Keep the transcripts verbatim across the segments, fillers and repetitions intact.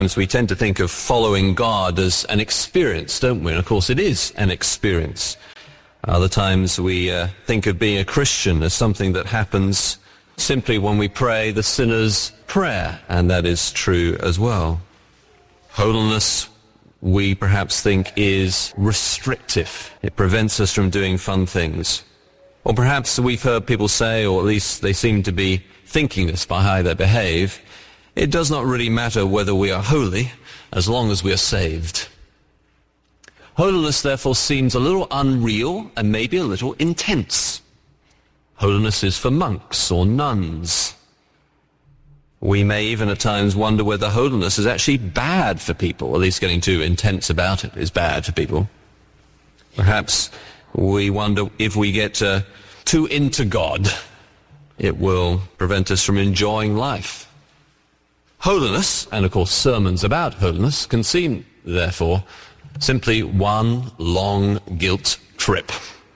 We tend to think of following God as an experience, don't we? And of course it is an experience. Other times we uh, think of being a Christian as something that happens simply when we pray the sinner's prayer, and that is true as well. Holiness, we perhaps think, is restrictive. It prevents us from doing fun things. Or perhaps we've heard people say, or at least they seem to be thinking this by how they behave, it does not really matter whether we are holy as long as we are saved. Holiness, therefore, seems a little unreal and maybe a little intense. Holiness is for monks or nuns. We may even at times wonder whether holiness is actually bad for people. At least getting too intense about it is bad for people. Perhaps we wonder if we get uh, too into God, it will prevent us from enjoying life. Holiness, and of course sermons about holiness, can seem, therefore, simply one long guilt trip.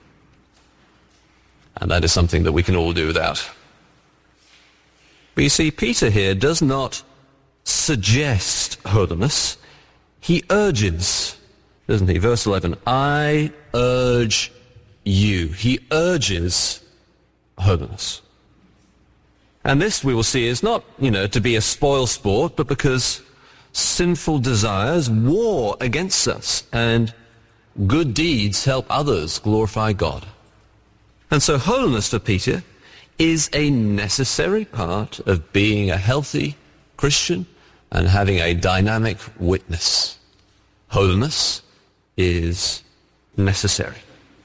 And that is something that we can all do without. But you see, Peter here does not suggest holiness. He urges, doesn't he? Verse eleven, I urge you. He urges holiness. And this, we will see, is not, you know, to be a spoil sport, but because sinful desires war against us, and good deeds help others glorify God. And so holiness for Peter is a necessary part of being a healthy Christian and having a dynamic witness. Holiness is necessary.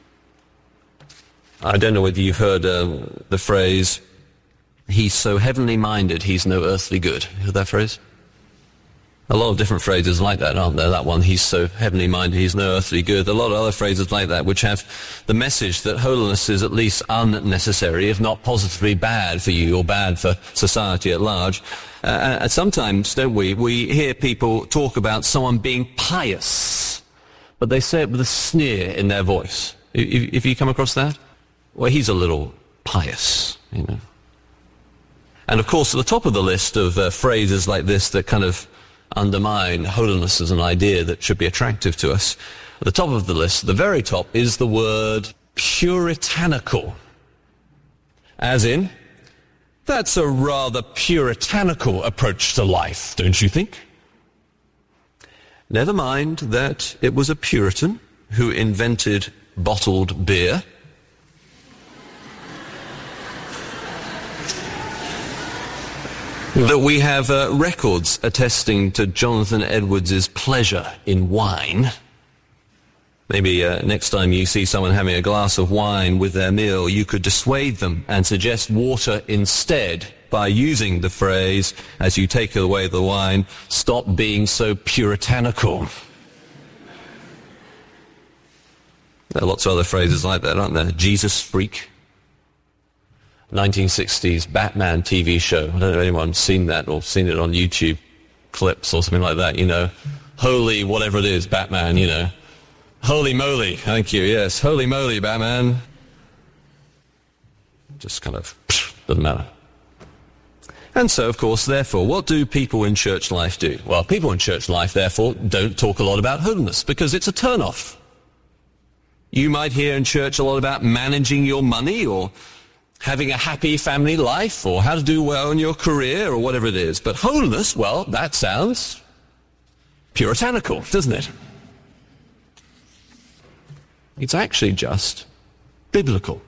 I don't know whether you've heard uh, the phrase, he's so heavenly minded, he's no earthly good. You heard that phrase? A lot of different phrases like that, aren't there? That one, he's so heavenly minded, he's no earthly good. A lot of other phrases like that which have the message that holiness is at least unnecessary, if not positively bad for you or bad for society at large. Uh, and sometimes, don't we, we hear people talk about someone being pious, but they say it with a sneer in their voice. If, if you come across that? Well, he's a little pious, you know. And of course, at the top of the list of uh, phrases like this that kind of undermine holiness as an idea that should be attractive to us, at the top of the list, the very top, is the word puritanical. As in, that's a rather puritanical approach to life, don't you think? Never mind that it was a Puritan who invented bottled beer. That we have uh, records attesting to Jonathan Edwards' pleasure in wine. Maybe uh, next time you see someone having a glass of wine with their meal, you could dissuade them and suggest water instead by using the phrase, as you take away the wine, stop being so puritanical. There are lots of other phrases like that, aren't there? Jesus freak. nineteen sixties Batman T V show. I don't know if anyone's seen that or seen it on YouTube clips or something like that, you know. Holy whatever it is, Batman, you know. Holy moly, thank you, yes. Holy moly, Batman. Just kind of, doesn't matter. And so, of course, therefore, what do people in church life do? Well, people in church life, therefore, don't talk a lot about holiness because it's a turn-off. You might hear in church a lot about managing your money or having a happy family life or how to do well in your career or whatever it is. But holiness, well, that sounds puritanical, doesn't it? It's actually just biblical.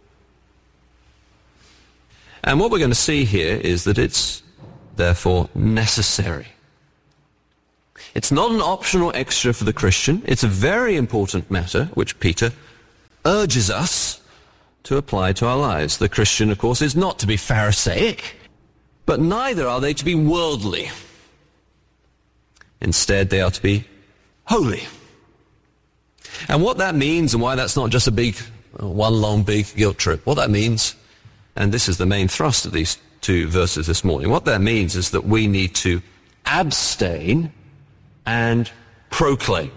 And what we're going to see here is that it's, therefore, necessary. It's not an optional extra for the Christian. It's a very important matter, which Peter urges us to apply to our lives. The Christian, of course, is not to be Pharisaic, but neither are they to be worldly. Instead, they are to be holy. And what that means, and why that's not just a big, one long big guilt trip, what that means, and this is the main thrust of these two verses this morning, what that means is that we need to abstain and proclaim.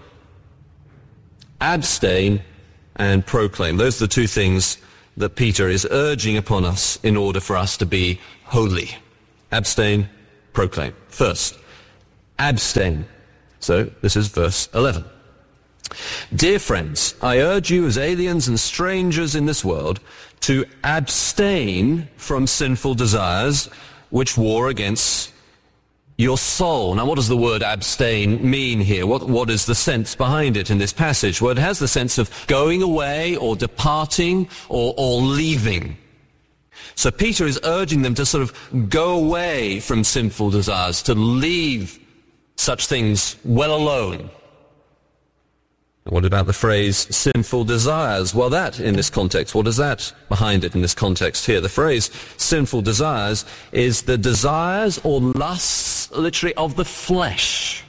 Abstain and proclaim. Those are the two things that Peter is urging upon us in order for us to be holy. Abstain, proclaim. First, abstain. So this is verse eleven. Dear friends, I urge you as aliens and strangers in this world to abstain from sinful desires which war against your soul. Now, what does the word abstain mean here? What, what is the sense behind it in this passage? Well, it has the sense of going away or departing or, or leaving. So Peter is urging them to sort of go away from sinful desires, to leave such things well alone. What about the phrase sinful desires? Well, that, in this context, what is that behind it in this context here? The phrase sinful desires is the desires or lusts, literally, of the flesh.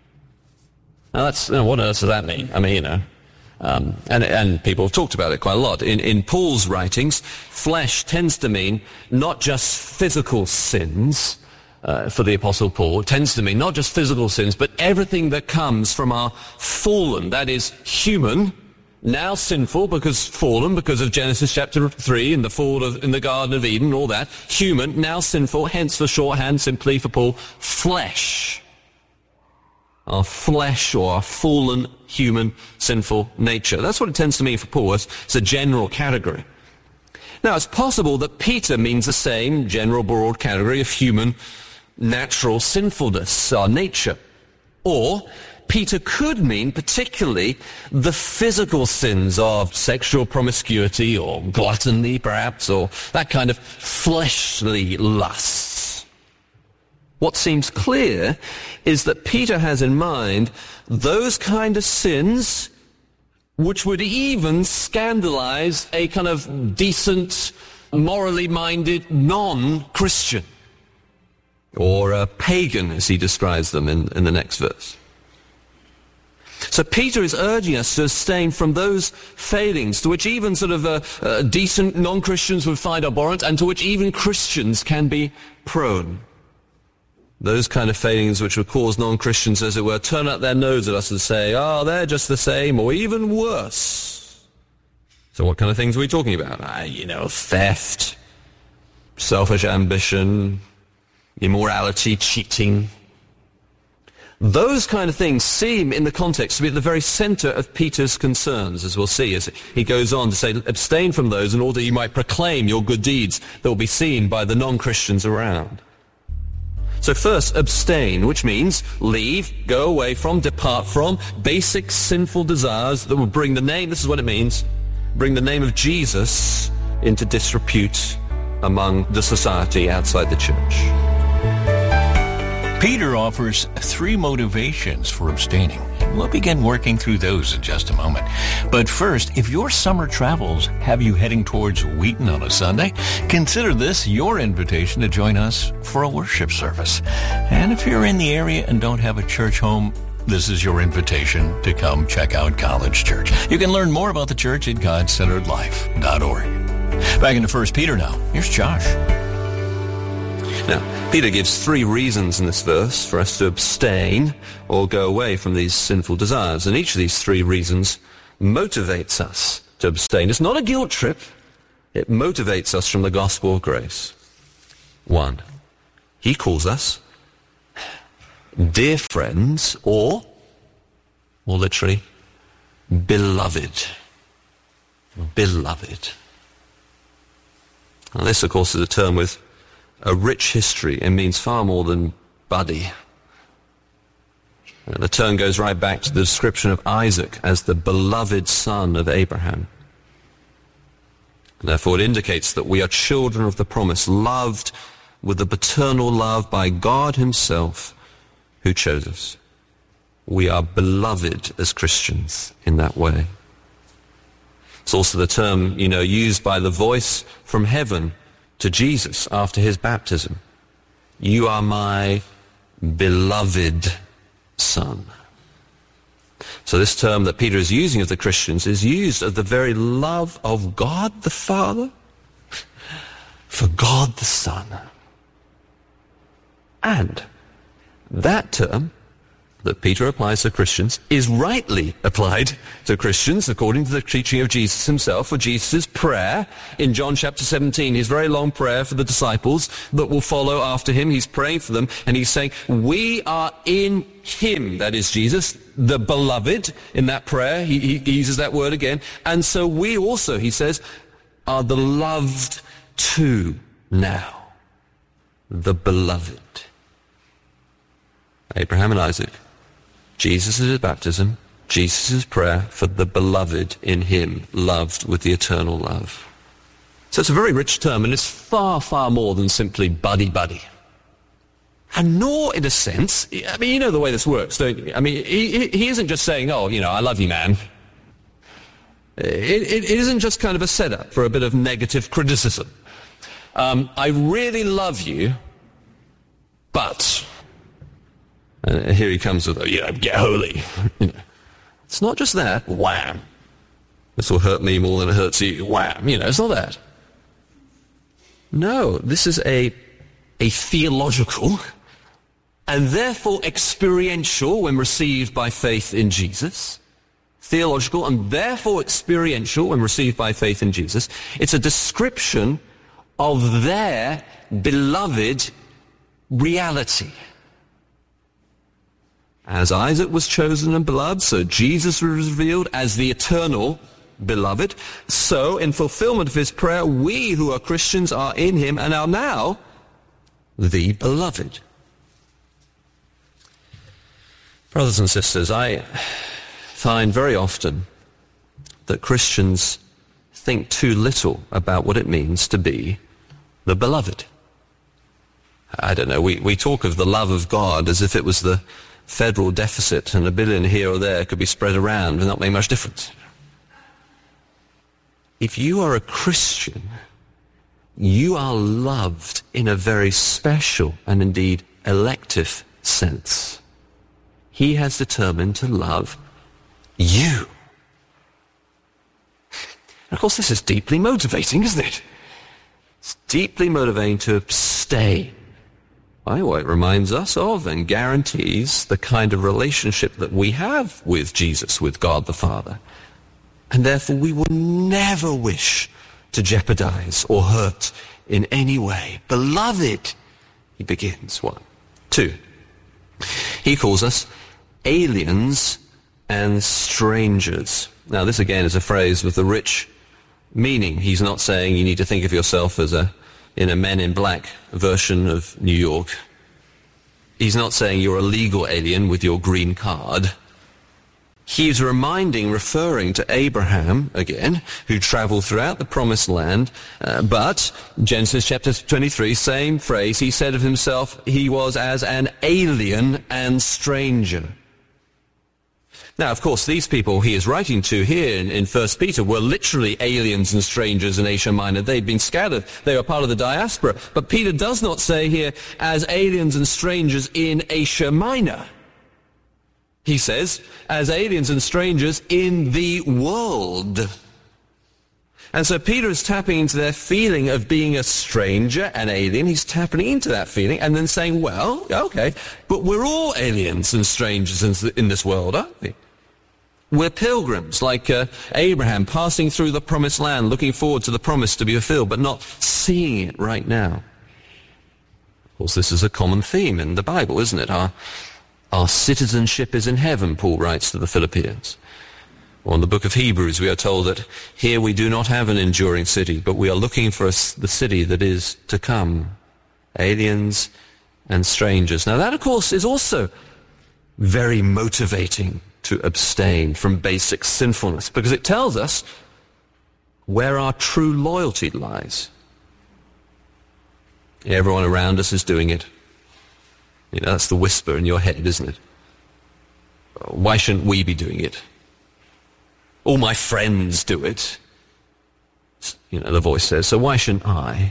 Now, that's, you know, what else does that mean? I mean, you know, um, and, and people have talked about it quite a lot. In, in Paul's writings, flesh tends to mean not just physical sins, Uh, for the Apostle Paul. It tends to mean not just physical sins, but everything that comes from our fallen, that is human, now sinful because fallen, because of Genesis chapter three and the fall of, in the Garden of Eden, all that. Human, now sinful, hence for shorthand, simply for Paul, flesh. Our flesh or our fallen, human, sinful nature. That's what it tends to mean for Paul. It's, it's a general category. Now, it's possible that Peter means the same general, broad category of human, natural sinfulness, our nature. Or Peter could mean particularly the physical sins of sexual promiscuity or gluttony, perhaps, or that kind of fleshly lusts. What seems clear is that Peter has in mind those kind of sins which would even scandalize a kind of decent, morally minded non-Christian, or a pagan, as he describes them in, in the next verse. So Peter is urging us to abstain from those failings to which even sort of uh, uh, decent non-Christians would find abhorrent, and to which even Christians can be prone. Those kind of failings which would cause non-Christians, as it were, turn up their nose at us and say, oh, they're just the same, or even worse. So what kind of things are we talking about? Ah, you know, theft, selfish ambition, immorality, cheating. Those kind of things seem, in the context, to be at the very center of Peter's concerns, as we'll see, as he goes on to say, abstain from those in order you might proclaim your good deeds that will be seen by the non-Christians around. So first, abstain, which means leave, go away from, depart from basic sinful desires that will bring the name, this is what it means, bring the name of Jesus into disrepute among the society outside the church. Peter offers three motivations for abstaining. We'll begin working through those in just a moment. But first, if your summer travels have you heading towards Wheaton on a Sunday, consider this your invitation to join us for a worship service. And if you're in the area and don't have a church home, this is your invitation to come check out College Church. You can learn more about the church at god centered life dot org. Back into First Peter now. Here's Josh. Now, Peter gives three reasons in this verse for us to abstain or go away from these sinful desires. And each of these three reasons motivates us to abstain. It's not a guilt trip. It motivates us from the gospel of grace. One, he calls us dear friends, or, more literally, beloved. Beloved. Now, this, of course, is a term with a rich history. It means far more than buddy. The term goes right back to the description of Isaac as the beloved son of Abraham. And therefore, it indicates that we are children of the promise, loved with the paternal love by God himself who chose us. We are beloved as Christians in that way. It's also the term, you know, used by the voice from heaven to Jesus after his baptism. You are my beloved son. So this term that Peter is using of the Christians is used of the very love of God the Father for God the Son. And that term, that Peter applies to Christians is rightly applied to Christians according to the teaching of Jesus himself. For Jesus' prayer in John chapter seventeen, his very long prayer for the disciples that will follow after him, he's praying for them and he's saying, we are in him, that is Jesus, the beloved. In that prayer, he, he uses that word again. And so we also, he says, are the loved too now. The beloved. Abraham and Isaac. Jesus' baptism, Jesus' prayer for the beloved in him, loved with the eternal love. So it's a very rich term, and it's far, far more than simply buddy-buddy. And nor, in a sense, I mean, you know the way this works, don't you? I mean, he, he isn't just saying, oh, you know, I love you, man. It, it, it isn't just kind of a setup for a bit of negative criticism. Um, I really love you, but... Uh, here he comes with, oh, you know, get holy. You know. It's not just that. Wham. This will hurt me more than it hurts you. Wham. You know, it's not that. No, this is a, a theological and therefore experiential when received by faith in Jesus. Theological and therefore experiential when received by faith in Jesus. It's a description of their beloved reality. As Isaac was chosen and beloved, so Jesus was revealed as the eternal beloved. So, in fulfillment of his prayer, we who are Christians are in him and are now the beloved. Brothers and sisters, I find very often that Christians think too little about what it means to be the beloved. I don't know, we, we talk of the love of God as if it was the federal deficit and a billion here or there could be spread around and not make much difference. If you are a Christian, you are loved in a very special and indeed elective sense. He has determined to love you. And of course, this is deeply motivating, isn't it? It's deeply motivating to abstain. Why? Well, it reminds us of and guarantees the kind of relationship that we have with Jesus, with God the Father. And therefore we will never wish to jeopardize or hurt in any way. Beloved, he begins. One. Two. He calls us aliens and strangers. Now this again is a phrase with a rich meaning. He's not saying you need to think of yourself as a in a Men in Black version of New York. He's not saying you're a legal alien with your green card. He's reminding, referring to Abraham, again, who traveled throughout the promised land, uh, but, Genesis chapter twenty-three, same phrase, he said of himself, he was as an alien and stranger. Now, of course, these people he is writing to here in, in First Peter were literally aliens and strangers in Asia Minor. They'd been scattered. They were part of the diaspora. But Peter does not say here, as aliens and strangers in Asia Minor. He says, as aliens and strangers in the world. And so Peter is tapping into their feeling of being a stranger, an alien. He's tapping into that feeling and then saying, well, okay, but we're all aliens and strangers in, in this world, aren't we? We're pilgrims, like uh, Abraham, passing through the promised land, looking forward to the promise to be fulfilled, but not seeing it right now. Of course, this is a common theme in the Bible, isn't it? Our, our citizenship is in heaven, Paul writes to the Philippians. Or in the book of Hebrews, we are told that here we do not have an enduring city, but we are looking for a, the city that is to come. Aliens and strangers. Now that, of course, is also very motivating to abstain from basic sinfulness, because it tells us where our true loyalty lies. Everyone around us is doing it. You know, that's the whisper in your head, isn't it? Why shouldn't we be doing it? All my friends do it. You know, the voice says, so why shouldn't I?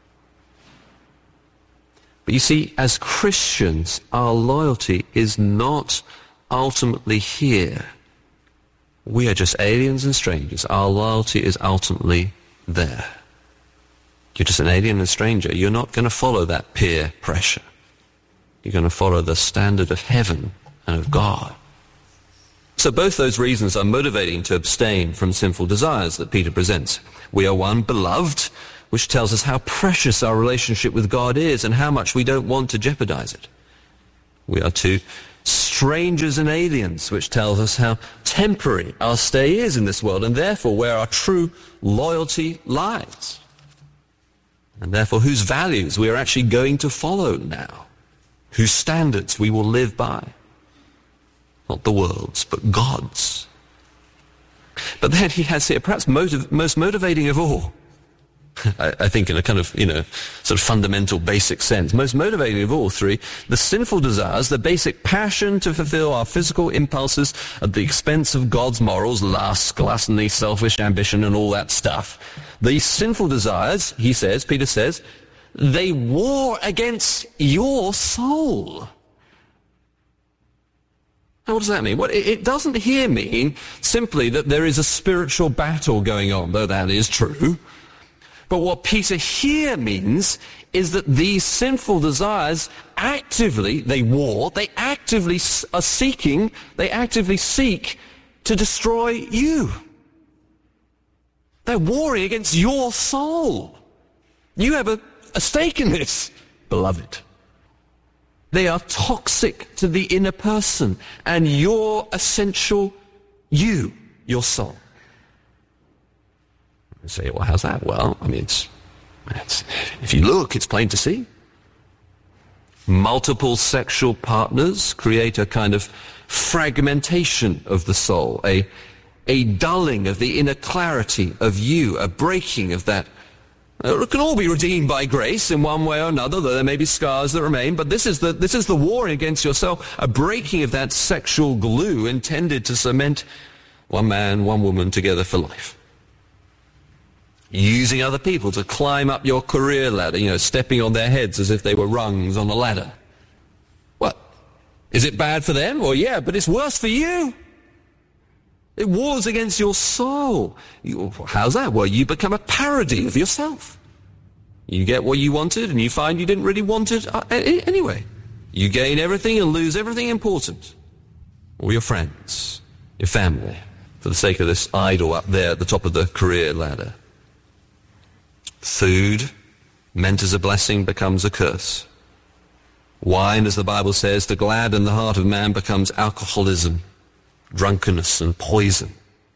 But you see, as Christians, our loyalty is not ultimately here. We are just aliens and strangers. Our loyalty is ultimately there. You're just an alien and stranger. You're not going to follow that peer pressure. You're going to follow the standard of heaven and of God. So both those reasons are motivating to abstain from sinful desires that Peter presents. We are one, beloved, which tells us how precious our relationship with God is and how much we don't want to jeopardize it. We are two, strangers and aliens, which tells us how temporary our stay is in this world and therefore where our true loyalty lies. And therefore whose values we are actually going to follow now, whose standards we will live by. Not the world's, but God's. But then he has here, perhaps motiv- most motivating of all, I, I think in a kind of, you know, sort of fundamental, basic sense, most motivating of all three, the sinful desires, the basic passion to fulfill our physical impulses at the expense of God's morals, lust, gluttony, selfish ambition, and all that stuff. These sinful desires, he says, Peter says, they war against your soul. Now, what does that mean? Well, it, it doesn't here mean simply that there is a spiritual battle going on, though that is true. But what Peter here means is that these sinful desires actively, they war, they actively are seeking, they actively seek to destroy you. They're warring against your soul. You have a, a stake in this, beloved. They are toxic to the inner person and your essential you, your soul. You say, well, how's that? Well, I mean, it's, it's, if you look, it's plain to see. Multiple sexual partners create a kind of fragmentation of the soul, a, a dulling of the inner clarity of you, a breaking of that. It can all be redeemed by grace in one way or another, though there may be scars that remain, but this is the, this is the war against yourself, a breaking of that sexual glue intended to cement one man, one woman together for life. Using other people to climb up your career ladder, you know, stepping on their heads as if they were rungs on a ladder. What? Is it bad for them? Well, yeah, but it's worse for you. It wars against your soul. You, how's that? Well, you become a parody of yourself. You get what you wanted and you find you didn't really want it anyway. You gain everything and lose everything important. All your friends, your family, for the sake of this idol up there at the top of the career ladder. Food, meant as a blessing, becomes a curse. Wine, as the Bible says, to gladden the heart of man becomes alcoholism, drunkenness, and poison.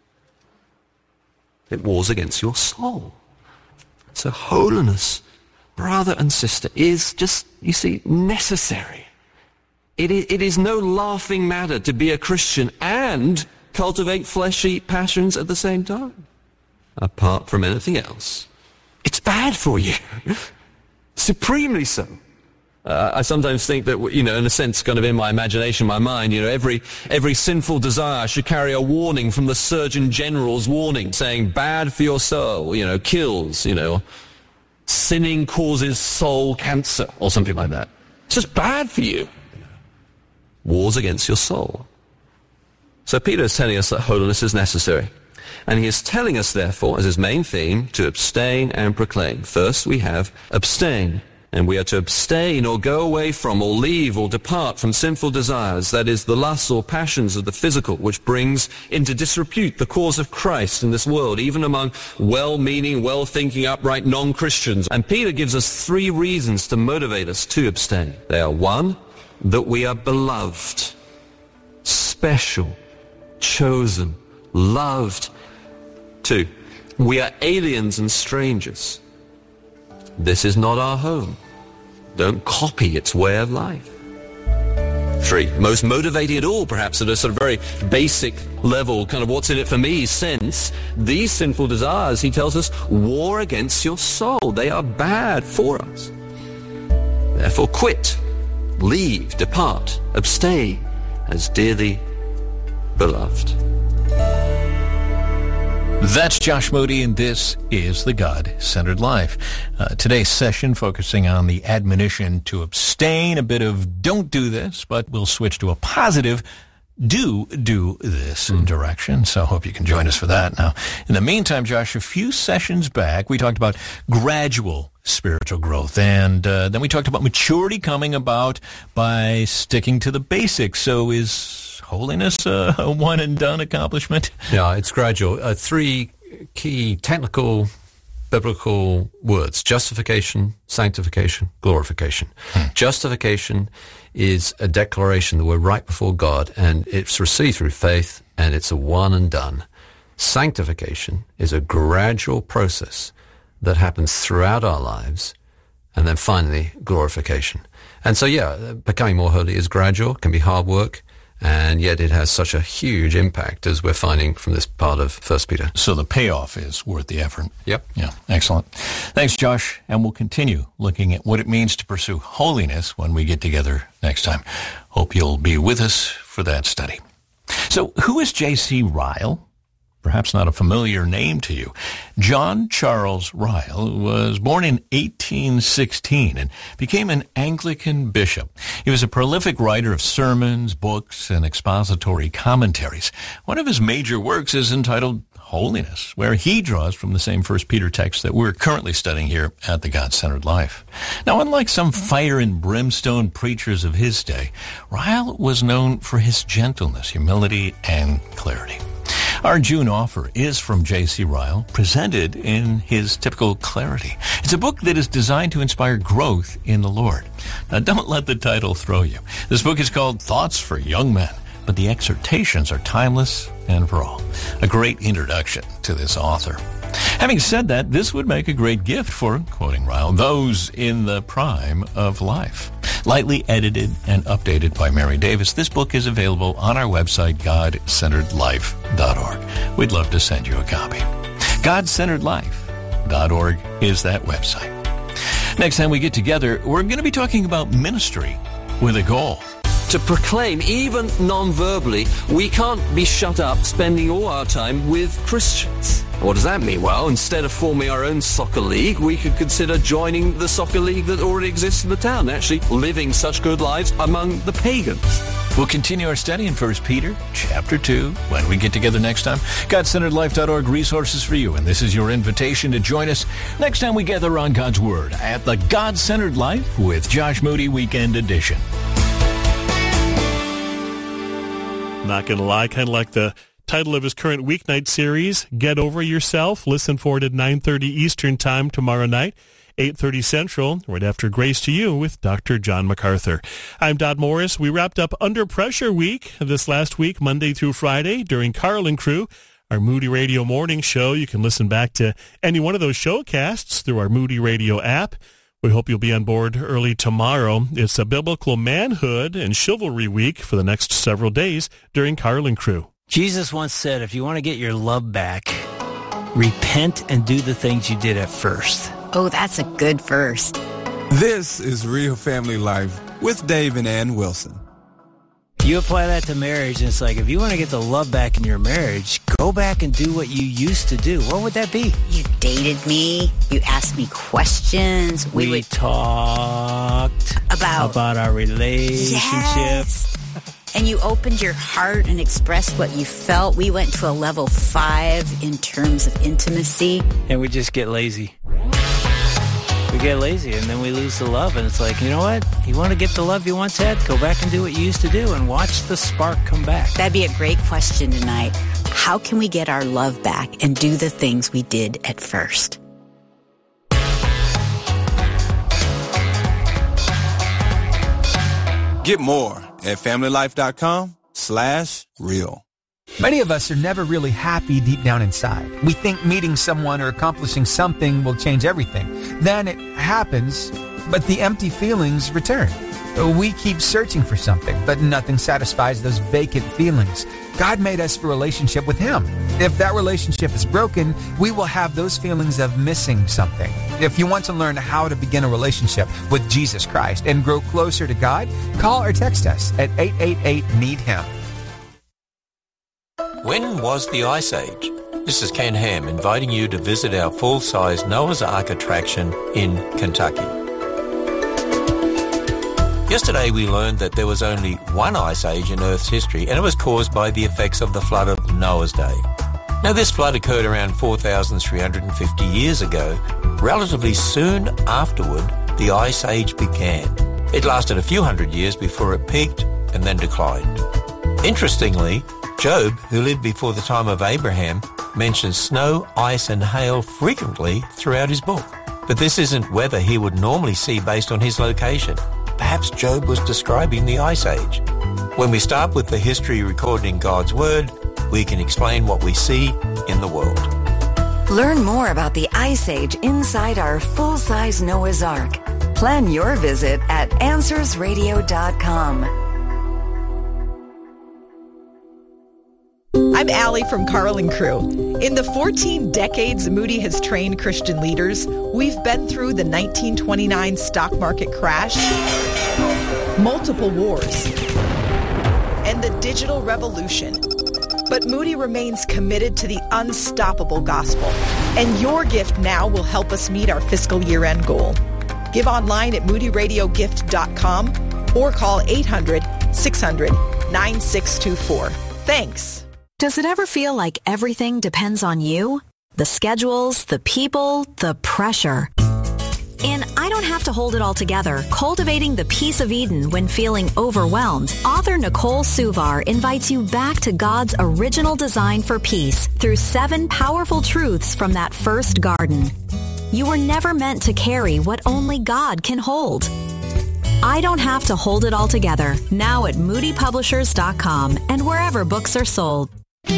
It wars against your soul. So holiness, brother and sister, is just, you see, necessary. It is, it is no laughing matter to be a Christian and cultivate fleshy passions at the same time. Apart from anything else, it's bad for you. Supremely so. Uh, I sometimes think that, you know, in a sense, kind of in my imagination, my mind, you know, every every sinful desire should carry a warning from the Surgeon General's warning, saying, bad for your soul, you know, kills, you know, sinning causes soul cancer, or something like that. It's just bad for you. Wars against your soul. So Peter is telling us that holiness is necessary. And he is telling us, therefore, as his main theme, to abstain and proclaim. First, we have abstain. And we are to abstain or go away from or leave or depart from sinful desires, that is, the lusts or passions of the physical, which brings into disrepute the cause of Christ in this world, even among well-meaning, well-thinking, upright non-Christians. And Peter gives us three reasons to motivate us to abstain. They are, one, that we are beloved, special, chosen, loved. Two, we are aliens and strangers. This is not our home. Don't copy its way of life. Three, most motivating at all, perhaps at a sort of very basic level, kind of what's in it for me sense, these sinful desires, he tells us, war against your soul. They are bad for us. Therefore quit, leave, depart, abstain as dearly beloved. That's Josh Moody, and this is The God-Centered Life. Uh, today's session focusing on the admonition to abstain, a bit of don't do this, but we'll switch to a positive do do this mm. direction. So I hope you can join us for that. Now, in the meantime, Josh, a few sessions back, we talked about gradual spiritual growth. And uh, then we talked about maturity coming about by sticking to the basics. So is holiness uh, a one-and-done accomplishment? Yeah, it's gradual. Uh, three key technical biblical words: justification, sanctification, glorification. Hmm. Justification is a declaration that we're right before God, and it's received through faith, and it's a one and done. Sanctification is a gradual process that happens throughout our lives, and then finally glorification. And so, yeah, becoming more holy is gradual, can be hard work, and yet it has such a huge impact, as we're finding from this part of First Peter. So the payoff is worth the effort. Yep. Yeah, excellent. Thanks, Josh. And we'll continue looking at what it means to pursue holiness when we get together next time. Hope you'll be with us for that study. So who is J C Ryle? Perhaps not a familiar name to you. John Charles Ryle was born in eighteen sixteen and became an Anglican bishop. He was a prolific writer of sermons, books, and expository commentaries. One of his major works is entitled Holiness, where he draws from the same First Peter text that we're currently studying here at the God-Centered Life. Now, unlike some fire and brimstone preachers of his day, Ryle was known for his gentleness, humility, and clarity. Our June offer is from J C Ryle, presented in his typical clarity. It's a book that is designed to inspire growth in the Lord. Now, don't let the title throw you. This book is called Thoughts for Young Men, but the exhortations are timeless and for all. A great introduction to this author. Having said that, this would make a great gift for, quoting Ryle, those in the prime of life. Lightly edited and updated by Mary Davis, this book is available on our website, god centered life dot org. We'd love to send you a copy. god centered life dot org is that website. Next time we get together, we're going to be talking about ministry with a goal. To proclaim, even non-verbally, we can't be shut up spending all our time with Christians. What does that mean? Well, instead of forming our own soccer league, we could consider joining the soccer league that already exists in the town, actually living such good lives among the pagans. We'll continue our study in First Peter chapter two when we get together next time. god centered life dot org resources for you, and this is your invitation to join us next time we gather on God's Word at the God-Centered Life with Josh Moody Weekend Edition. Not going to lie, kind of like the title of his current weeknight series, Get Over Yourself. Listen for it at nine thirty Eastern Time tomorrow night, eight thirty Central, right after Grace to You with Doctor John MacArthur. I'm Dodd Morris. We wrapped up Under Pressure Week this last week, Monday through Friday, during Carl and Crew, our Moody Radio morning show. You can listen back to any one of those showcasts through our Moody Radio app. We hope you'll be on board early tomorrow. It's a Biblical Manhood and Chivalry Week for the next several days during Carl and Crew. Jesus once said, if you want to get your love back, repent and do the things you did at first. Oh, that's a good verse. This is Real Family Life with Dave and Ann Wilson. You apply that to marriage, and it's like, if you want to get the love back in your marriage, go back and do what you used to do. What would that be? You dated me. You asked me questions. We, we would talked about, about our relationship. Yes. And you opened your heart and expressed what you felt. We went to a level five in terms of intimacy. And we just get lazy. We get lazy, and then we lose the love, and it's like, you know what? You want to get the love you once had? Go back and do what you used to do and watch the spark come back. That'd be a great question tonight. How can we get our love back and do the things we did at first? Get more at family life dot com slash real. Many of us are never really happy deep down inside. We think meeting someone or accomplishing something will change everything. Then it happens, but the empty feelings return. We keep searching for something, but nothing satisfies those vacant feelings. God made us for a relationship with Him. If that relationship is broken, we will have those feelings of missing something. If you want to learn how to begin a relationship with Jesus Christ and grow closer to God, call or text us at eight eight eight, need him. When was the Ice Age? This is Ken Ham inviting you to visit our full-size Noah's Ark attraction in Kentucky. Yesterday we learned that there was only one ice age in Earth's history, and it was caused by the effects of the flood of Noah's day. Now this flood occurred around four thousand three hundred fifty years ago. Relatively soon afterward, the ice age began. It lasted a few hundred years before it peaked and then declined. Interestingly, Job, who lived before the time of Abraham, mentions snow, ice and hail frequently throughout his book. But this isn't weather he would normally see based on his location. Perhaps Job was describing the Ice Age. When we start with the history recorded in God's Word, we can explain what we see in the world. Learn more about the Ice Age inside our full-size Noah's Ark. Plan your visit at answers radio dot com. I'm Allie from Carl and Crew. In the fourteen decades Moody has trained Christian leaders, we've been through the nineteen twenty-nine stock market crash, multiple wars, and the digital revolution. But Moody remains committed to the unstoppable gospel, and your gift now will help us meet our fiscal year-end goal. Give online at moody radio gift dot com or call eight hundred, six hundred, nine six two four. Thanks. Does it ever feel like everything depends on you? The schedules, the people, the pressure. In I Don't Have to Hold It All Together, Cultivating the Peace of Eden When Feeling Overwhelmed, author Nicole Suvar invites you back to God's original design for peace through seven powerful truths from that first garden. You were never meant to carry what only God can hold. I Don't Have to Hold It All Together, now at moody publishers dot com and wherever books are sold.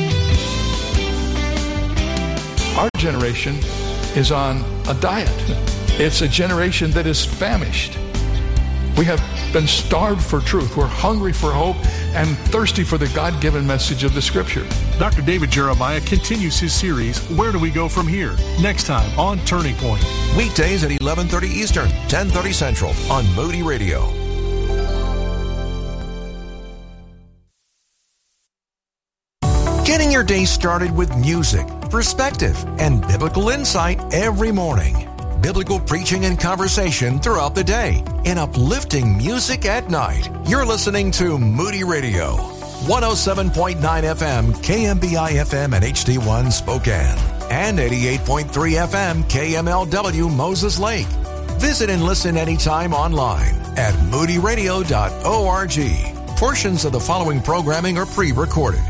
Our generation is on a diet. It's a generation that is famished. We have been starved for truth. We're hungry for hope and thirsty for the God-given message of the Scripture. Doctor David Jeremiah continues his series, Where Do We Go From Here? Next time on Turning Point. Weekdays at eleven thirty Eastern, ten thirty Central on Moody Radio. Getting your day started with music, perspective, and biblical insight every morning. Biblical preaching and conversation throughout the day. And uplifting music at night. You're listening to Moody Radio. one oh seven point nine F M, K M B I F M and H D one Spokane. And eighty-eight point three F M, K M L W Moses Lake. Visit and listen anytime online at moody radio dot org. Portions of the following programming are pre-recorded.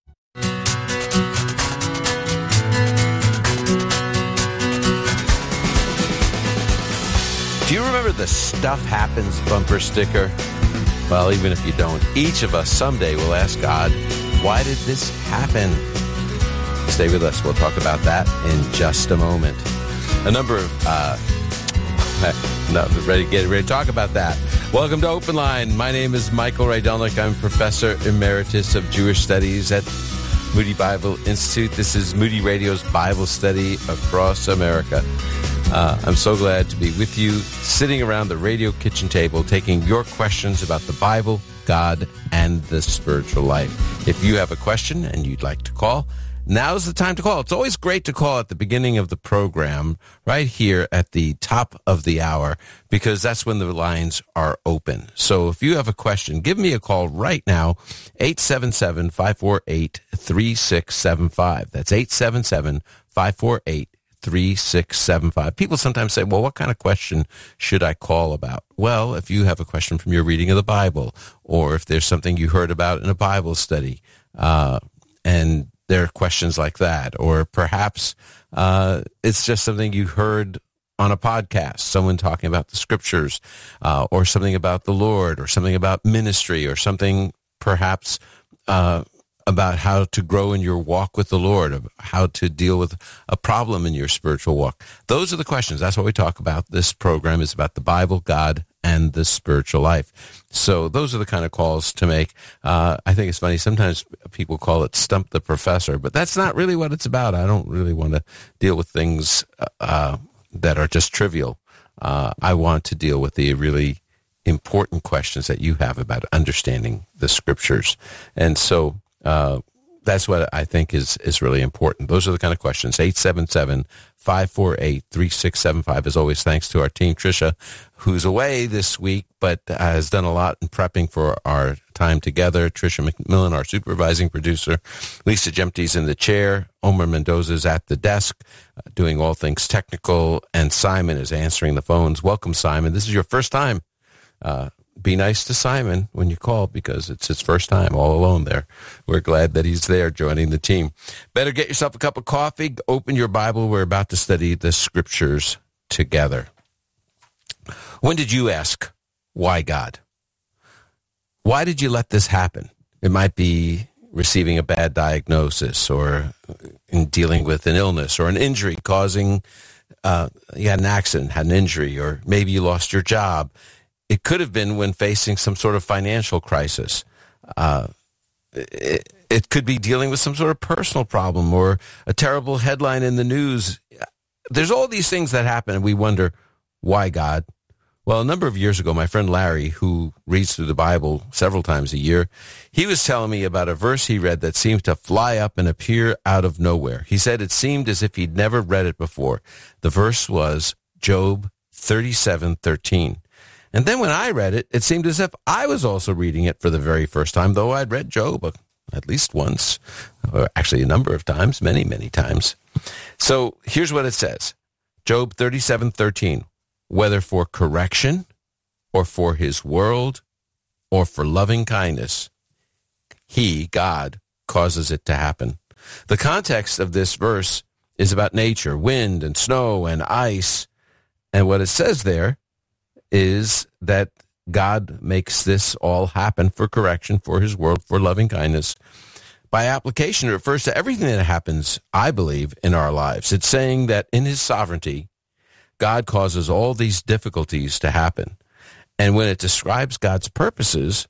Do you remember the Stuff Happens bumper sticker? Well, even if you don't, each of us someday will ask God, why did this happen? Stay with us. We'll talk about that in just a moment. A number of, uh, no, ready, get ready to talk about that. Welcome to Open Line. My name is Michael Rydelnik. I'm Professor Emeritus of Jewish Studies at Moody Bible Institute. This is Moody Radio's Bible study across America. Uh, I'm so glad to be with you, sitting around the radio kitchen table, taking your questions about the Bible, God, and the spiritual life. If you have a question and you'd like to call, now's the time to call. It's always great to call at the beginning of the program, right here at the top of the hour, because that's when the lines are open. So if you have a question, give me a call right now, eight seven seven, five four eight, three six seven five. That's eight seven seven, five four eight, three six seven five. People sometimes say, well, what kind of question should I call about? Well, if you have a question from your reading of the Bible, or if there's something you heard about in a Bible study, uh, and there are questions like that, or perhaps uh, it's just something you heard on a podcast, someone talking about the scriptures, uh, or something about the Lord, or something about ministry, or something perhaps uh, about how to grow in your walk with the Lord, of how to deal with a problem in your spiritual walk. Those are the questions. That's what we talk about. This program is about the Bible, God, and the spiritual life. So those are the kind of calls to make. Uh, I think it's funny. Sometimes people call it Stump the Professor, but that's not really what it's about. I don't really want to deal with things uh, that are just trivial. Uh, I want to deal with the really important questions that you have about understanding the scriptures. And so Uh, that's what I think is, is really important. Those are the kind of questions. eight seven seven, five four eight, three six seven five. As always, thanks to our team, Tricia, who's away this week, but has done a lot in prepping for our time together. Tricia McMillan, our supervising producer. Lisa Jemty's in the chair. Omer Mendoza's at the desk, uh, doing all things technical. And Simon is answering the phones. Welcome, Simon. This is your first time. Uh, Be nice to Simon when you call, because it's his first time all alone there. We're glad that he's there joining the team. Better get yourself a cup of coffee. Open your Bible. We're about to study the scriptures together. When did you ask, why God? Why did you let this happen? It might be receiving a bad diagnosis, or in dealing with an illness or an injury causing, uh, you had an accident, had an injury, or maybe you lost your job. It could have been when facing some sort of financial crisis. Uh, it, it could be dealing with some sort of personal problem or a terrible headline in the news. There's all these things that happen, and we wonder, why God? Well, a number of years ago, my friend Larry, who reads through the Bible several times a year, he was telling me about a verse he read that seemed to fly up and appear out of nowhere. He said it seemed as if he'd never read it before. The verse was Job thirty-seven thirteen. And then when I read it, it seemed as if I was also reading it for the very first time, though I'd read Job at least once, or actually a number of times, many, many times. So here's what it says. Job thirty-seven thirteen, whether for correction or for his world or for loving kindness, he, God, causes it to happen. The context of this verse is about nature, wind and snow and ice. And what it says there is that God makes this all happen for correction, for his world, for loving kindness. By application, it refers to everything that happens, I believe, in our lives. It's saying that in his sovereignty, God causes all these difficulties to happen. And when it describes God's purposes,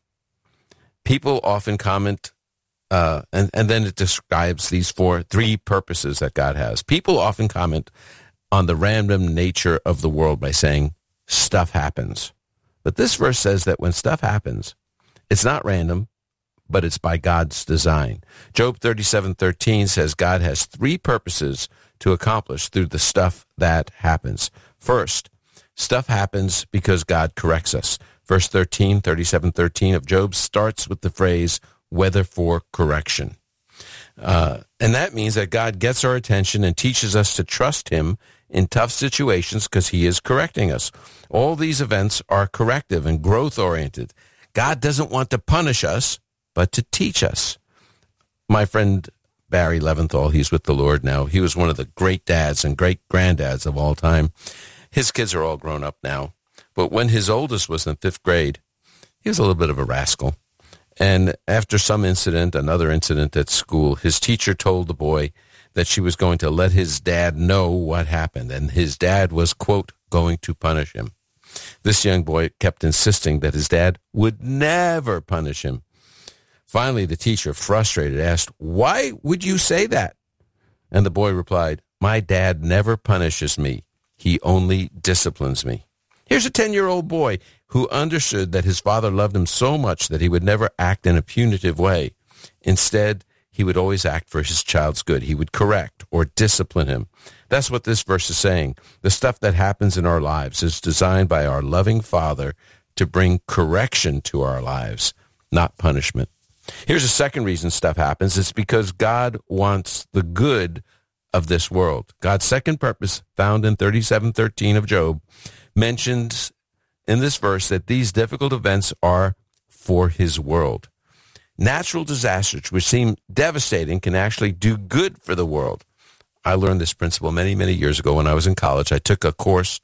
people often comment, uh, and, and then it describes these four, three purposes that God has. People often comment on the random nature of the world by saying, stuff happens. But this verse says that when stuff happens, it's not random, but it's by God's design. Job thirty-seven thirteen says God has three purposes to accomplish through the stuff that happens. First, stuff happens because God corrects us. Verse thirteen, thirty-seven thirteen of Job starts with the phrase, whether for correction. Uh, and that means that God gets our attention and teaches us to trust him in tough situations because he is correcting us. All these events are corrective and growth-oriented. God doesn't want to punish us, but to teach us. My friend Barry Leventhal, he's with the Lord now. He was one of the great dads and great granddads of all time. His kids are all grown up now. But when his oldest was in fifth grade, he was a little bit of a rascal. And after some incident, another incident at school, his teacher told the boy that she was going to let his dad know what happened, and his dad was, quote, going to punish him. This young boy kept insisting that his dad would never punish him. Finally, the teacher, frustrated, asked, why would you say that? And the boy replied, my dad never punishes me. He only disciplines me. Here's a ten-year-old boy who understood that his father loved him so much that he would never act in a punitive way. Instead, he would always act for his child's good. He would correct or discipline him. That's what this verse is saying. The stuff that happens in our lives is designed by our loving Father to bring correction to our lives, not punishment. Here's a second reason stuff happens. It's because God wants the good of this world. God's second purpose, found in thirty-seven thirteen of Job, mentions in this verse that these difficult events are for his world. Natural disasters, which seem devastating, can actually do good for the world. I learned this principle many, many years ago when I was in college. I took a course,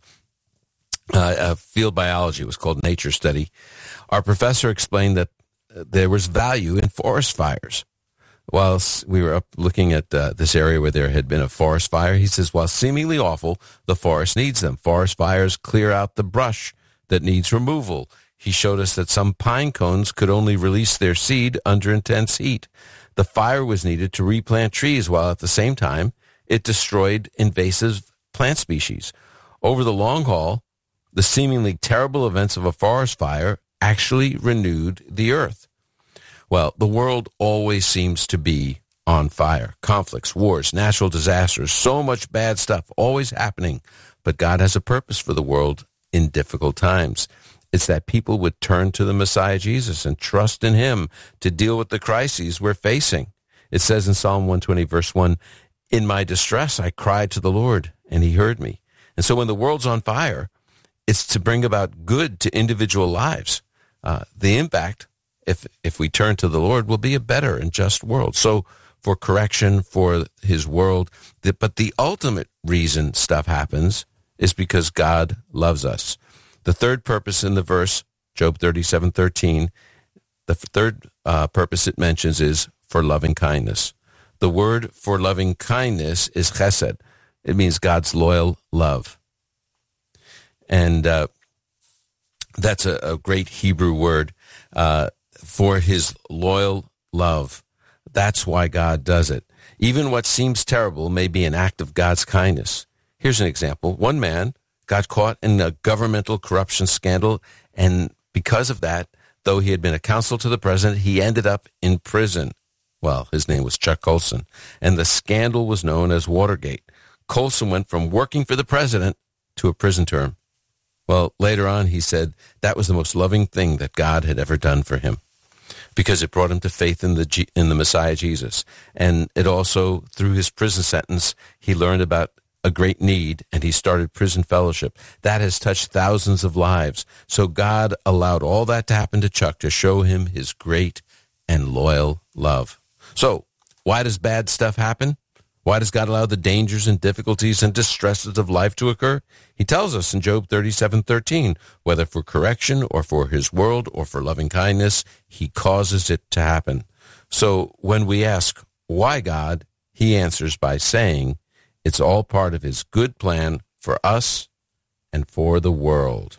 uh, uh, field biology. It was called Nature Study. Our professor explained that there was value in forest fires. While we were up looking at uh, this area where there had been a forest fire, he says, while seemingly awful, the forest needs them. Forest fires clear out the brush that needs removal. He showed us that some pine cones could only release their seed under intense heat. The fire was needed to replant trees, while at the same time, it destroyed invasive plant species. Over the long haul, the seemingly terrible events of a forest fire actually renewed the earth. Well, the world always seems to be on fire. Conflicts, wars, natural disasters, so much bad stuff always happening. But God has a purpose for the world in difficult times. It's that people would turn to the Messiah Jesus and trust in him to deal with the crises we're facing. It says in Psalm one twenty, verse one, "In my distress I cried to the Lord, and he heard me." And so when the world's on fire, it's to bring about good to individual lives. Uh, the impact, if if we turn to the Lord, will be a better and just world. So for correction, for his world. The, but the ultimate reason stuff happens is because God loves us. The third purpose in the verse, Job thirty-seven thirteen, the third uh, purpose it mentions is for loving kindness. The word for loving kindness is chesed. It means God's loyal love. And uh, that's a, a great Hebrew word uh, for his loyal love. That's why God does it. Even what seems terrible may be an act of God's kindness. Here's an example. One man got caught in a governmental corruption scandal, and because of that, though he had been a counsel to the president, he ended up in prison. Well, his name was Chuck Colson, and the scandal was known as Watergate. Colson went from working for the president to a prison term. Well, later on, he said that was the most loving thing that God had ever done for him, because it brought him to faith in the G- in the Messiah Jesus. And it also, through his prison sentence, he learned about a great need, and he started prison fellowship. That has touched thousands of lives. So God allowed all that to happen to Chuck to show him his great and loyal love. So why does bad stuff happen? Why does God allow the dangers and difficulties and distresses of life to occur? He tells us in Job thirty-seven thirteen, whether for correction or for his world or for loving kindness, he causes it to happen. So when we ask, why God, he answers by saying, it's all part of his good plan for us and for the world.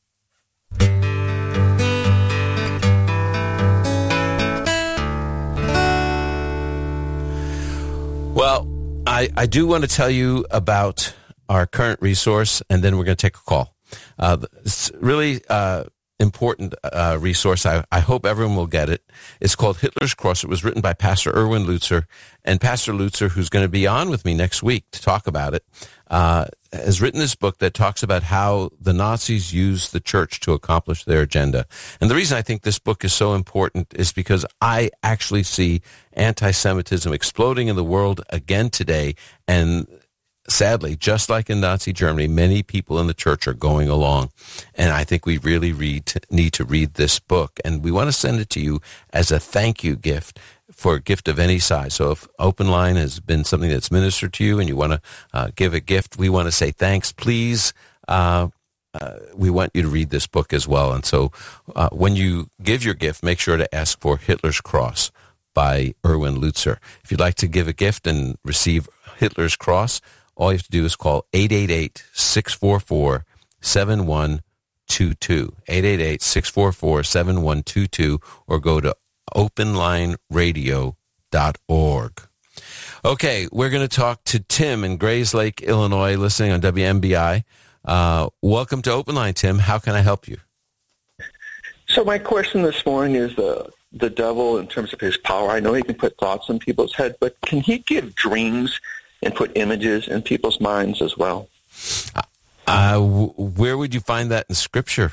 Well, I, I do want to tell you about our current resource, and then we're going to take a call. Uh, it's really uh, important uh, resource. I, I hope everyone will get it. It's called Hitler's Cross. It was written by Pastor Erwin Lutzer, and Pastor Lutzer, who's going to be on with me next week to talk about it, uh, has written this book that talks about how the Nazis used the church to accomplish their agenda. And the reason I think this book is so important is because I actually see anti-Semitism exploding in the world again today, and sadly, just like in Nazi Germany, many people in the church are going along. And I think we really read, need to read this book. And we want to send it to you as a thank you gift for a gift of any size. So if Open Line has been something that's ministered to you and you want to uh, give a gift, we want to say thanks. Please, uh, uh, we want you to read this book as well. And so uh, when you give your gift, make sure to ask for Hitler's Cross by Erwin Lutzer. If you'd like to give a gift and receive Hitler's Cross, all you have to do is call eight eight eight, six four four, seven one two two, eight eight eight, six four four, seven one two two, or go to open line radio dot org. Okay, we're going to talk to Tim in Grays Lake, Illinois, listening on W M B I. Uh, welcome to Open Line, Tim. How can I help you? So my question this morning is the the devil in terms of his power. I know he can put thoughts in people's head, but can he give dreams and put images in people's minds as well? Uh, w- where would you find that in Scripture?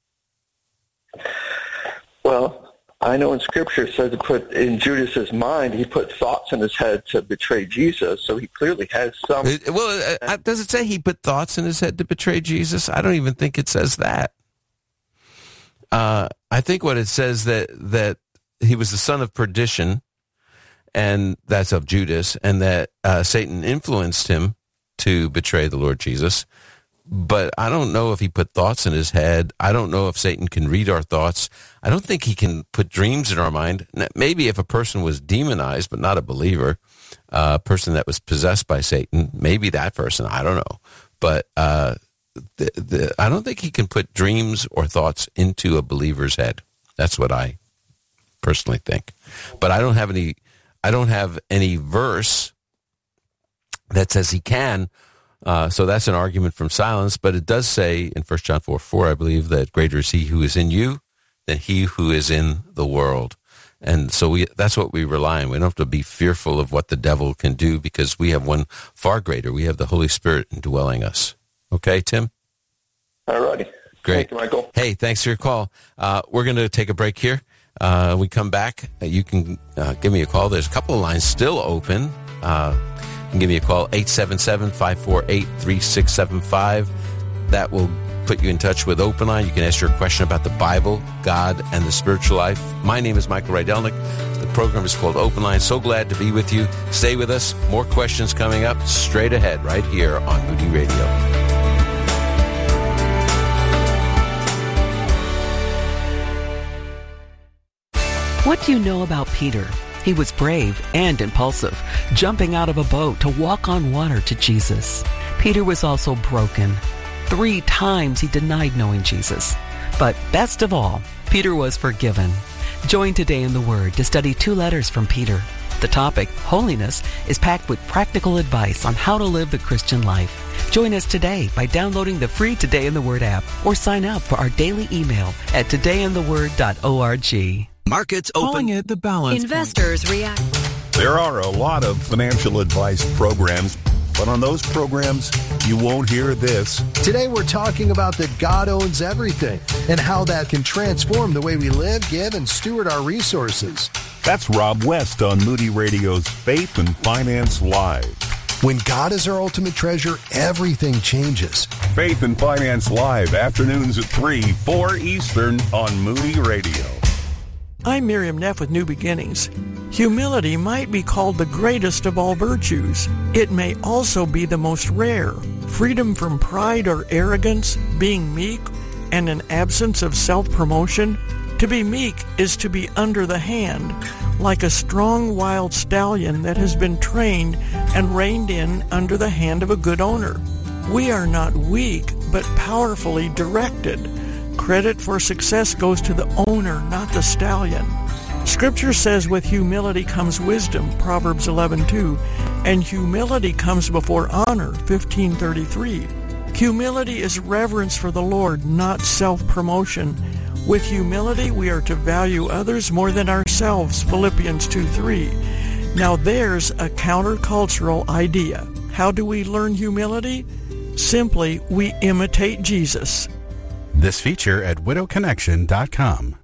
Well, I know in Scripture it says to put in Judas's mind, he put thoughts in his head to betray Jesus, so he clearly has some... It, well, uh, does it say he put thoughts in his head to betray Jesus? I don't even think it says that. Uh, I think what it says that that he was the son of perdition, and that's of Judas, and that uh, Satan influenced him to betray the Lord Jesus. But I don't know if he put thoughts in his head. I don't know if Satan can read our thoughts. I don't think he can put dreams in our mind. Maybe if a person was demonized but not a believer, uh, a person that was possessed by Satan, maybe that person, I don't know. But uh, the, the, I don't think he can put dreams or thoughts into a believer's head. That's what I personally think. But I don't have any... I don't have any verse that says he can, uh, so that's an argument from silence, but it does say in First John four four, I believe, that greater is he who is in you than he who is in the world. And so we that's what we rely on. We don't have to be fearful of what the devil can do because we have one far greater. We have the Holy Spirit indwelling us. Okay, Tim? All righty. Great. Thank you, Michael. Hey, thanks for your call. Uh, we're going to take a break here. Uh, we come back. Uh, you can uh, give me a call. There's a couple of lines still open. Uh, you can give me a call, eight seven seven, five four eight, three six seven five. That will put you in touch with Open Line. You can ask your question about the Bible, God, and the spiritual life. My name is Michael Rydelnik. The program is called Open Line. So glad to be with you. Stay with us. More questions coming up straight ahead right here on Moody Radio. What do you know about Peter? He was brave and impulsive, jumping out of a boat to walk on water to Jesus. Peter was also broken. Three times he denied knowing Jesus. But best of all, Peter was forgiven. Join Today in the Word to study two letters from Peter. The topic, holiness, is packed with practical advice on how to live the Christian life. Join us today by downloading the free Today in the Word app or sign up for our daily email at today in the word dot org. Markets open. Calling it the balance Investors point. react. There are a lot of financial advice programs, but on those programs, you won't hear this. Today we're talking about that God owns everything and how that can transform the way we live, give, and steward our resources. That's Rob West on Moody Radio's Faith and Finance Live. When God is our ultimate treasure, everything changes. Faith and Finance Live, afternoons at three, four Eastern on Moody Radio. I'm Miriam Neff with New Beginnings. Humility might be called the greatest of all virtues. It may also be the most rare. Freedom from pride or arrogance, being meek, and an absence of self-promotion. To be meek is to be under the hand, like a strong wild stallion that has been trained and reined in under the hand of a good owner. We are not weak, but powerfully directed. Credit for success goes to the owner, not the stallion. Scripture says with humility comes wisdom, Proverbs eleven two, and humility comes before honor, fifteen thirty-three. Humility is reverence for the Lord, not self-promotion. With humility, we are to value others more than ourselves, Philippians two three. Now there's a countercultural idea. How do we learn humility? Simply, we imitate Jesus. This feature at widow connection dot com.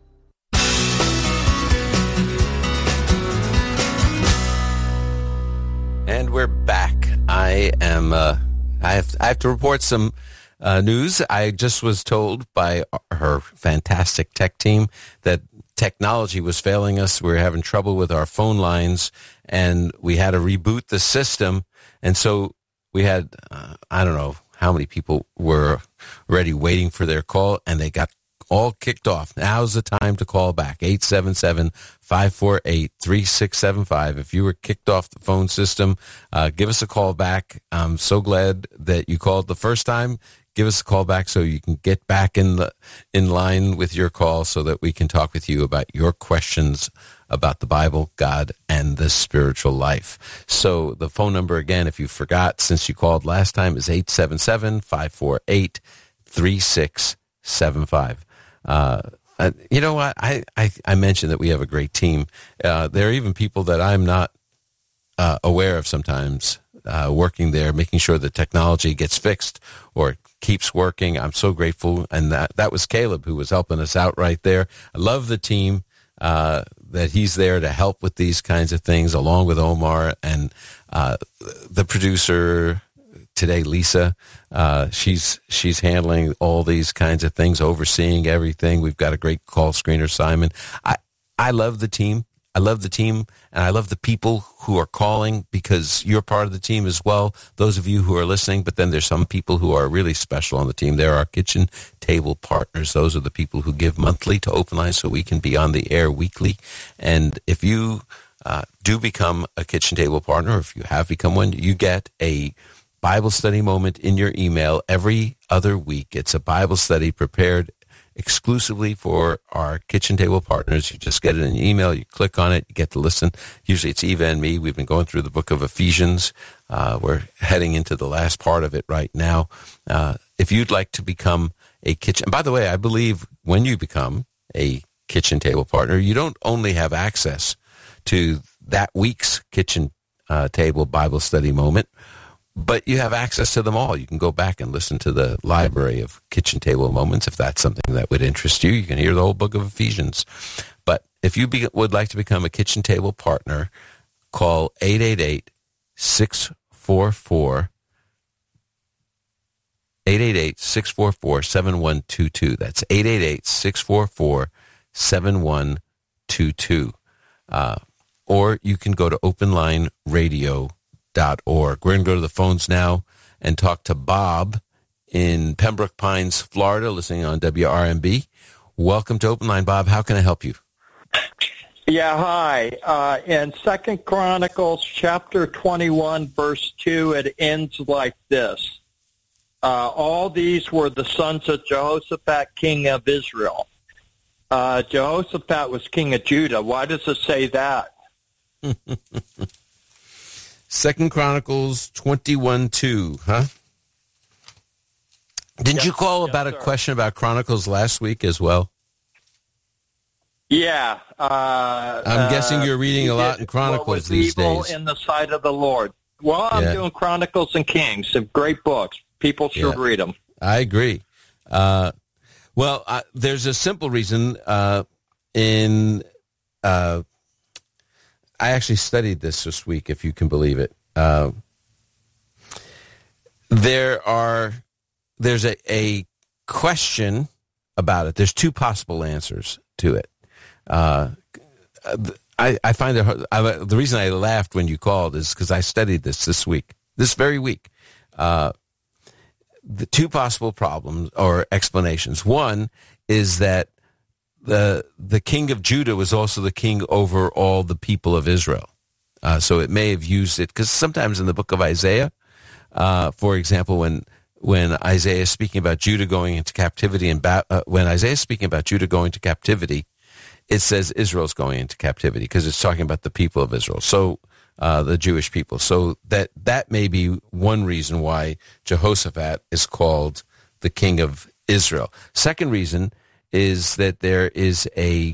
And we're back. I am. Uh, I have. I have to report some uh, news. I just was told by her fantastic tech team that technology was failing us. We were having trouble with our phone lines, and we had to reboot the system. And so we had. Uh, I don't know how many people were already waiting for their call, and they got all kicked off. Now's the time to call back, eight seven seven, five four eight, three six seven five. If you were kicked off the phone system, uh, give us a call back. I'm so glad that you called the first time. Give us a call back so you can get back in the in line with your call so that we can talk with you about your questions about the Bible, God, and the spiritual life. So the phone number again, if you forgot since you called last time, is eight seven seven, five four eight, three six seven five. Uh, uh, you know what? I, I, I mentioned that we have a great team. Uh, there are even people that I'm not uh, aware of sometimes uh, working there, making sure the technology gets fixed or keeps working. I'm so grateful. And that, that was Caleb who was helping us out right there. I love the team, uh, that he's there to help with these kinds of things along with Omar and uh, the producer today, Lisa. Uh, she's she's handling all these kinds of things, overseeing everything. We've got a great call screener, Simon. I, I love the team. I love the team, and I love the people who are calling because you're part of the team as well, those of you who are listening. But then there's some people who are really special on the team. They're our kitchen table partners. Those are the people who give monthly to Open Line so we can be on the air weekly. And if you uh, do become a kitchen table partner, or if you have become one, you get a Bible study moment in your email every other week. It's a Bible study prepared exclusively for our kitchen table partners. You just get it in your email, you click on it, you get to listen. Usually it's Eva and me. We've been going through the book of Ephesians. Uh, we're heading into the last part of it right now. Uh, if you'd like to become a kitchen, and by the way, I believe when you become a Kitchen Table Partner, you don't only have access to that week's Kitchen uh, Table Bible Study moment, but you have access to them all. You can go back and listen to the library of Kitchen Table moments if that's something that would interest you. You can hear the whole book of Ephesians. But if you be, would like to become a Kitchen Table Partner, call eight eight eight, six four four, eight eight eight, six four four, seven one two two. That's eight eight eight, six four four, seven one two two. Uh, or you can go to open line radio dot org. We're going to go to the phones now and talk to Bob in Pembroke Pines, Florida, listening on W R M B. Welcome to Open Line, Bob. How can I help you? Yeah, hi. Uh, in Second Chronicles chapter twenty-one, verse two, it ends like this. Uh, all these were the sons of Jehoshaphat, king of Israel. Uh, Jehoshaphat was king of Judah. Why does it say that? Second Chronicles twenty-one two, huh? Didn't yes, you call yes, about a sir. question about Chronicles last week as well? Yeah. Uh, I'm uh, guessing you're reading a lot in Chronicles these evil days. In the sight of the Lord. Well, I'm yeah. doing Chronicles and Kings, some great books. People should yeah. read them. I agree. Uh, well, uh, there's a simple reason. Uh, in uh, I actually studied this this week, if you can believe it. Uh, there are there's a, a question about it. There's two possible answers to it. Uh, I, I find it hard. I, the reason I laughed when you called is because I studied this this week, this very week. Uh, the two possible problems or explanations. One is that the the king of Judah was also the king over all the people of Israel. Uh, so it may have used it because sometimes in the book of Isaiah, uh, for example, when when Isaiah is speaking about Judah going into captivity and ba- uh, when Isaiah is speaking about Judah going to captivity, it says Israel's going into captivity because it's talking about the people of Israel. So uh, the Jewish people. So that that may be one reason why Jehoshaphat is called the king of Israel. Second reason is that there is a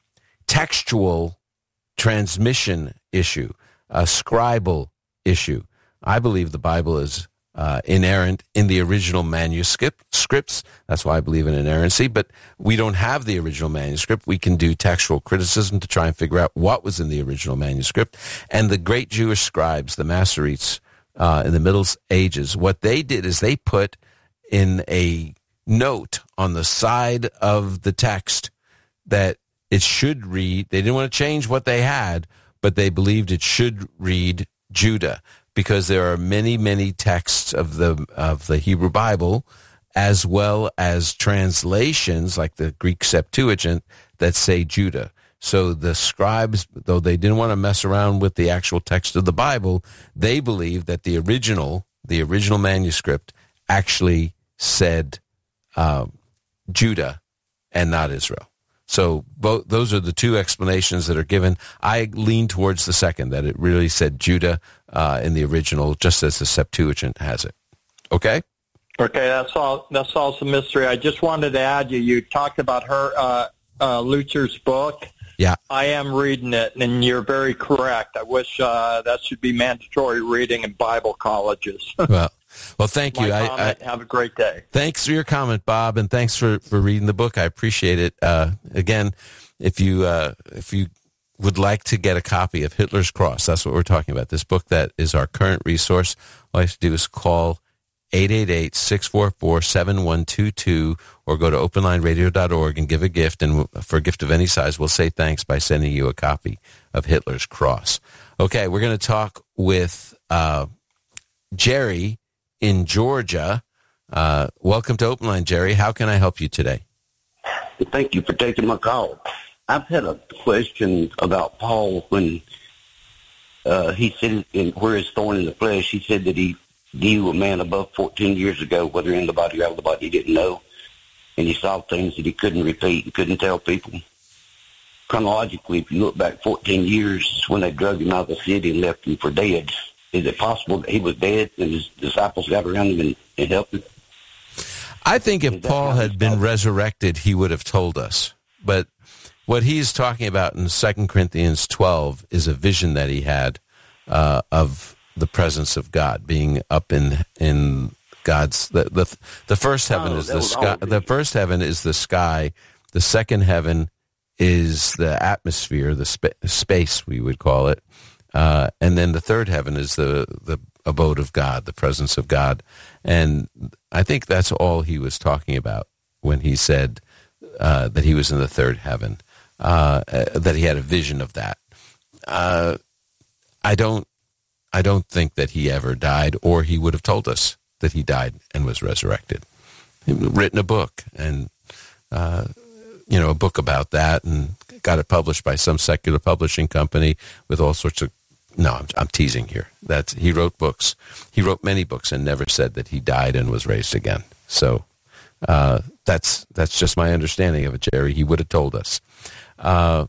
textual transmission issue, a scribal issue. I believe the Bible is uh, inerrant in the original manuscript scripts. That's why I believe in inerrancy. But we don't have the original manuscript. We can do textual criticism to try and figure out what was in the original manuscript. And the great Jewish scribes, the Masoretes, uh, in the Middle Ages, what they did is they put in a note on the side of the text that it should read. They didn't want to change what they had, but they believed it should read Judah, because there are many, many texts of the of the Hebrew Bible, as well as translations like the Greek Septuagint that say Judah. So the scribes, though they didn't want to mess around with the actual text of the Bible, they believed that the original, the original manuscript actually said uh, Judah and not Israel. So both those are the two explanations that are given. I lean towards the second, that it really said Judah uh, in the original, just as the Septuagint has it. Okay? Okay, that's all. That solves the mystery. I just wanted to add you. You talked about her, uh, uh, Lutzer's book. Yeah. I am reading it, and you're very correct. I wish uh, that should be mandatory reading in Bible colleges. Well, well, thank you. I, I have a great day. Thanks for your comment, Bob, and thanks for, for reading the book. I appreciate it. Uh, again, if you uh, if you would like to get a copy of Hitler's Cross, that's what we're talking about. This book that is our current resource. All you have to do is call eight eight eight, six four four, seven one two two or go to open line radio dot org and give a gift. And for a gift of any size, we'll say thanks by sending you a copy of Hitler's Cross. Okay, we're going to talk with uh, Jerry in Georgia. Uh, welcome to Open Line, Jerry. How can I help you today? Thank you for taking my call. I've had a question about Paul when uh, he said, in, where his thorn in the flesh, he said that he knew a man above fourteen years ago, whether in the body or out of the body, he didn't know. And he saw things that he couldn't repeat and couldn't tell people. Chronologically, if you look back fourteen years when they drug him out of the city and left him for dead, is it possible that he was dead and his disciples got around him and, and helped him? I think if Paul had been resurrected, he would have told us. But what he's talking about in Second Corinthians twelve is a vision that he had uh, of the presence of God being up in in God's the the, the first heaven Oh, is that the was sky. all The first heaven is the sky. The second heaven is the atmosphere, the spa- space we would call it, uh, and then the third heaven is the the abode of God, the presence of God, and I think that's all he was talking about when he said uh, that he was in the third heaven, uh, uh, that he had a vision of that. Uh, I don't, I don't think that he ever died, or he would have told us that he died and was resurrected. He written a book, and uh, you know, a book about that, and got it published by some secular publishing company with all sorts of. No, I'm, I'm teasing here. That's he wrote books. He wrote many books and never said that he died and was raised again. So uh, that's that's just my understanding of it, Jerry. He would have told us. Uh,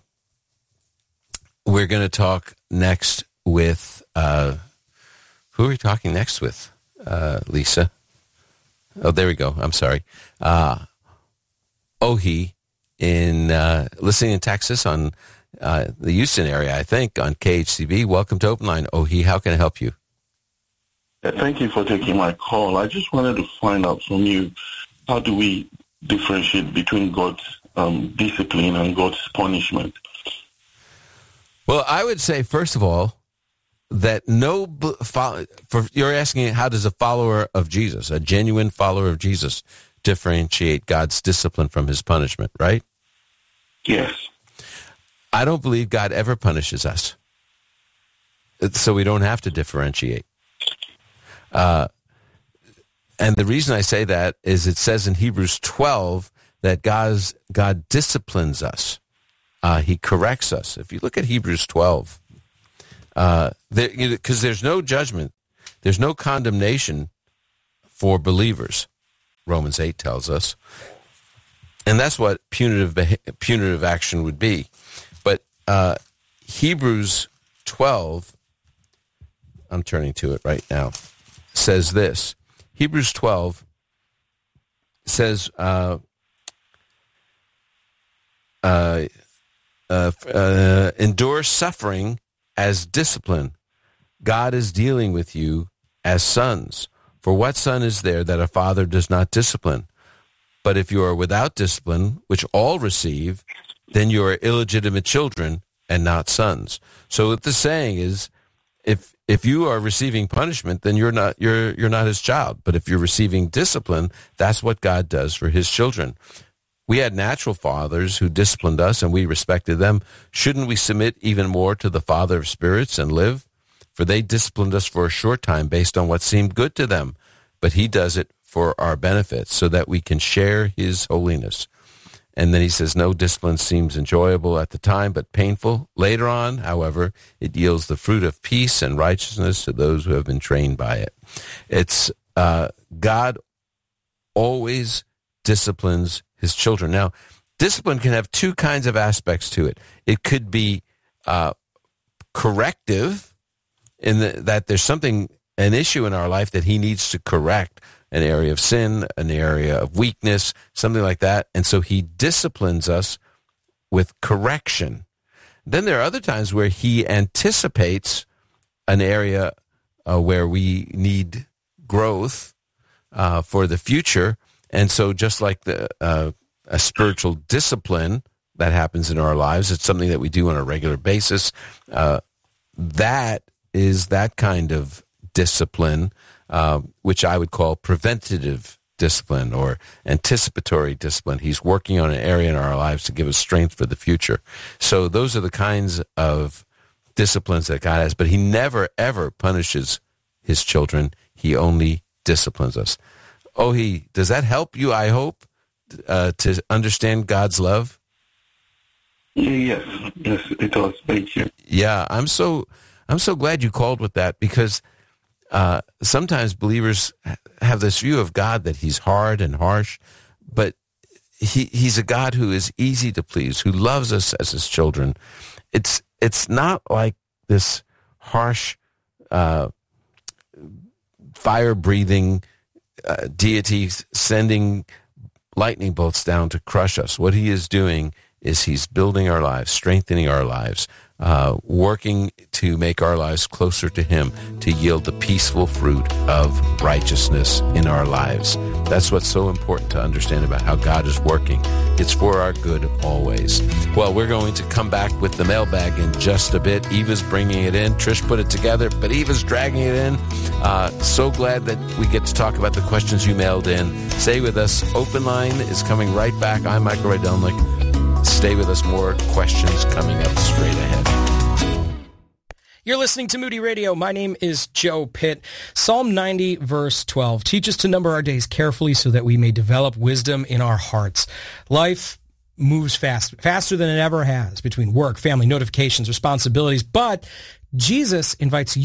we're going to talk next with uh, who are we talking next with, uh, Lisa? Oh, there we go. I'm sorry. Uh, Ohi in uh, listening in Texas on. Uh, the Houston area, I think, on K H C B. Welcome to Open Line, Ohi. How can I help you? Uh, Thank you for taking my call. I just wanted to find out from you, how do we differentiate between God's um, discipline and God's punishment? Well, I would say, first of all, that no, for, you're asking how does a follower of Jesus, a genuine follower of Jesus, differentiate God's discipline from his punishment, right? Yes. I don't believe God ever punishes us, so we don't have to differentiate. Uh, and the reason I say that is it says in Hebrews twelve that God's, God disciplines us. Uh, he corrects us. If you look at Hebrews twelve, uh, there, you know, because there's no judgment, there's no condemnation for believers, Romans eight tells us. And that's what punitive punitive action would be. But uh, Hebrews twelve, I'm turning to it right now, says this. Hebrews twelve says, uh, uh, uh, uh, endure suffering as discipline. God is dealing with you as sons. For what son is there that a father does not discipline? But if you are without discipline, which all receive, then you are illegitimate children and not sons. So what the saying is, if if you are receiving punishment, then you're not you're you're not his child. But if you're receiving discipline, that's what God does for his children. We had natural fathers who disciplined us, and we respected them. Shouldn't we submit even more to the Father of spirits and live? For they disciplined us for a short time based on what seemed good to them, but he does it for our benefit so that we can share his holiness. And then he says, no discipline seems enjoyable at the time, but painful. Later on, however, it yields the fruit of peace and righteousness to those who have been trained by it. It's uh, God always disciplines his children. Now, discipline can have two kinds of aspects to it. It could be uh, corrective, in the, that there's something, an issue in our life that he needs to correct, an area of sin, an area of weakness, something like that. And so he disciplines us with correction. Then there are other times where he anticipates an area uh, where we need growth uh, for the future. And so just like the uh, a spiritual discipline that happens in our lives, it's something that we do on a regular basis. Uh, that is that kind of discipline, uh, which I would call preventative discipline or anticipatory discipline. He's working on an area in our lives to give us strength for the future. So those are the kinds of disciplines that God has, but he never, ever punishes his children. He only disciplines us. Oh, he, does that help you, I hope, uh, to understand God's love? Yes, yes, it does. Thank you. Yeah, I'm so I'm so glad you called with that, because uh, sometimes believers have this view of God that he's hard and harsh, but he he's a God who is easy to please, who loves us as his children. It's it's not like this harsh, uh, fire-breathing uh, deity sending lightning bolts down to crush us. What he is doing is he's building our lives, strengthening our lives, uh, working to make our lives closer to him, to yield the peaceful fruit of righteousness in our lives. That's what's so important to understand about how God is working. It's for our good always. Well, we're going to come back with the mailbag in just a bit. Eva's bringing it in. Trish put it together, but Eva's dragging it in. Uh, so glad that we get to talk about the questions you mailed in. Stay with us. Open Line is coming right back. I'm Michael Rydelnik. Stay with us. More questions coming up straight ahead. You're listening to Moody Radio. My name is Joe Pitt. Psalm ninety, verse twelve. Teach us to number our days carefully so that we may develop wisdom in our hearts. Life moves fast, faster than it ever has, between work, family, notifications, responsibilities. But Jesus invites you